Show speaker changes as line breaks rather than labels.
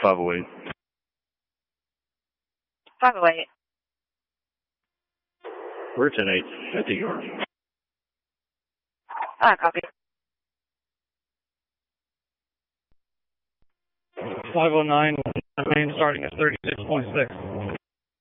508.
508.
We're 10-8 at the yard.
Copy.
509, main starting at 36.6.